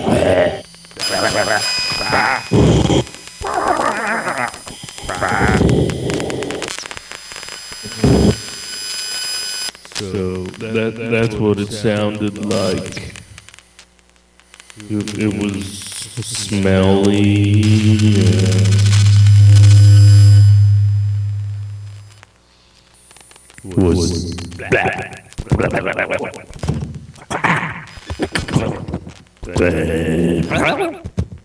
So that's what it sounded like. It was smelly. Was bad.